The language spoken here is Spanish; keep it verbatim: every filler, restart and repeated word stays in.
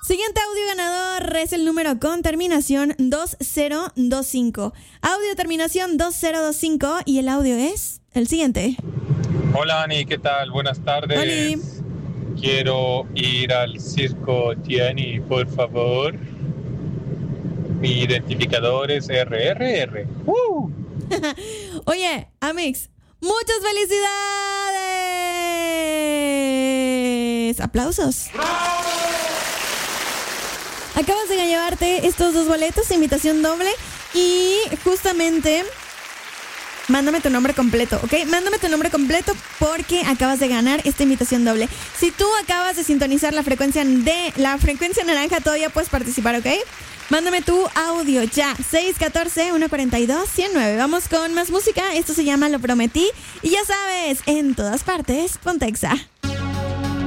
Siguiente audio ganador es el número con terminación dos cero dos cinco. Audio terminación dos cero dos cinco y el audio es el siguiente. Hola Ani, ¿qué tal? Buenas tardes. Oli. Quiero ir al circo Tiani, por favor. Mi identificador es R R R. ¡Uh! Oye, Amix, muchas felicidades. Aplausos. Acabas de llevarte estos dos boletos, invitación doble y justamente mándame tu nombre completo, ¿ok? Mándame tu nombre completo porque acabas de ganar esta invitación doble. Si tú acabas de sintonizar la frecuencia de la frecuencia naranja, todavía puedes participar, ¿ok? Mándame tu audio ya, seis uno cuatro, uno cuatro dos, uno cero nueve. Vamos con más música, esto se llama Lo Prometí y ya sabes, en todas partes, Pontexa.